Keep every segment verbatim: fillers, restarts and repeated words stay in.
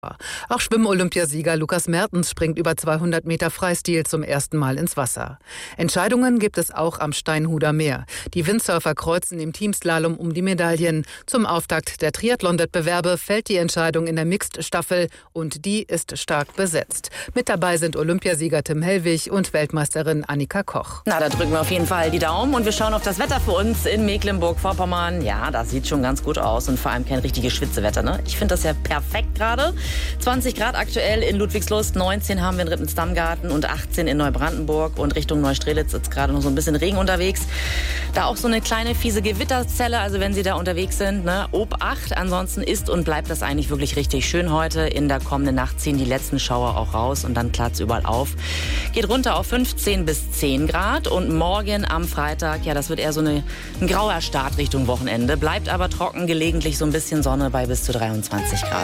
Auch Schwimm-Olympiasieger Lukas Mertens springt über zweihundert Meter Freistil zum ersten Mal ins Wasser. Entscheidungen gibt es auch am Steinhuder Meer. Die Windsurfer kreuzen im Teamslalom um die Medaillen. Zum Auftakt der Triathlon-Wettbewerbe fällt die Entscheidung in der Mixed-Staffel und die ist stark besetzt. Mit dabei sind Olympiasieger Tim Hellwig und Weltmeisterin Annika Koch. Na, da drücken wir auf jeden Fall die Daumen und wir schauen auf das Wetter für uns in Mecklenburg-Vorpommern. Ja, das sieht schon ganz gut aus und vor allem kein richtiges Schwitzewetter, ne? Ich finde das ja perfekt gerade. zwanzig Grad aktuell in Ludwigslust, neunzehn haben wir in Rittensdammgarten und achtzehn in Neubrandenburg. Und Richtung Neustrelitz ist gerade noch so ein bisschen Regen unterwegs. Da auch so eine kleine fiese Gewitterzelle, also wenn Sie da unterwegs sind, ne, Obacht. Ansonsten ist und bleibt das eigentlich wirklich richtig schön heute. In der kommenden Nacht ziehen die letzten Schauer auch raus und dann klart es überall auf. Geht runter auf fünfzehn bis zehn Grad und morgen am Freitag, ja, das wird eher so eine, ein grauer Start Richtung Wochenende. Bleibt aber trocken, gelegentlich so ein bisschen Sonne bei bis zu dreiundzwanzig Grad.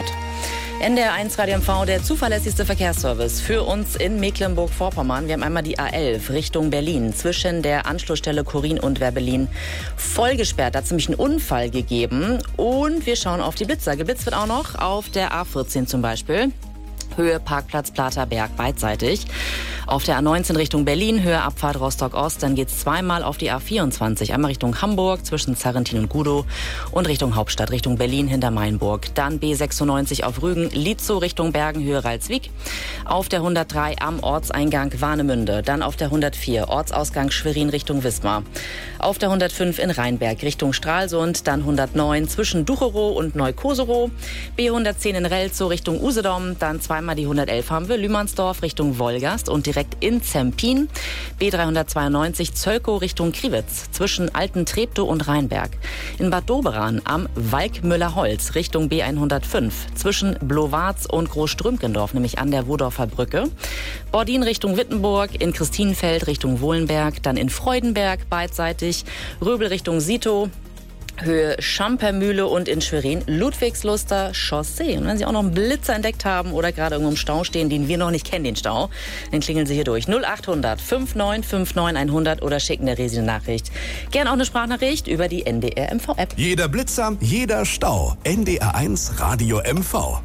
N D R eins Radio M V, der zuverlässigste Verkehrsservice für uns in Mecklenburg-Vorpommern. Wir haben einmal die A elf Richtung Berlin zwischen der Anschlussstelle Chorin und Werbelin voll gesperrt. Da hat es nämlich einen Unfall gegeben. Und wir schauen auf die Blitzer. Geblitzt wird auch noch auf der A vierzehn zum Beispiel. Höhe Parkplatz Platerberg beidseitig. Auf der A neunzehn Richtung Berlin, Höhe Abfahrt Rostock-Ost. Dann geht's zweimal auf die A vierundzwanzig. Einmal Richtung Hamburg zwischen Zarrentin und Gudow und Richtung Hauptstadt, Richtung Berlin hinter Mainburg. Dann B sechsundneunzig auf Rügen, Lietzow Richtung Bergen, Höhe Ralswiek. Auf der hundertdrei am Ortseingang Warnemünde. Dann auf der hundertvier Ortsausgang Schwerin Richtung Wismar. Auf der hundertfünf in Rheinberg Richtung Stralsund. Dann hundertneun zwischen Ducherow und Neukoserow. B hundertzehn in Relzow Richtung Usedom. Dann zweimal die hundertelf haben wir Lühmannsdorf Richtung Wolgast und direkt in Zempin. B dreihundertzweiundneunzig Zölkow Richtung Kriwitz zwischen Alten-Treptow und Rheinberg. In Bad Doberan am Walkmüller-Holz Richtung B hundertfünf zwischen Blowarz und Großstrümkendorf, nämlich an der Wodorfer Brücke. Bordin Richtung Wittenburg, in Christinenfeld Richtung Wohlenberg, dann in Freudenberg beidseitig, Röbel Richtung Sitow, Höhe Schampermühle und in Schwerin Ludwigsluster Chaussee. Und wenn Sie auch noch einen Blitzer entdeckt haben oder gerade irgendwo im Stau stehen, den wir noch nicht kennen, den Stau, dann klingeln Sie hier durch. null achthundert fünfundneunzig neunundfünfzig hundert oder schicken der Resi eine Nachricht. Gern auch eine Sprachnachricht über die N D R M V-App. Jeder Blitzer, jeder Stau. N D R eins Radio M V.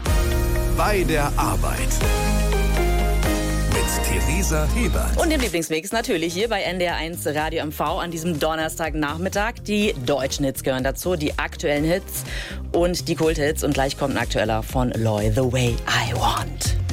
Bei der Arbeit. Theresa Hebert. Und dem Lieblingsweg ist natürlich hier bei N D R eins Radio M V an diesem Donnerstagnachmittag. Die deutschen Hits gehören dazu, die aktuellen Hits und die Kulthits. Und gleich kommt ein aktueller von Loy, The Way I Want.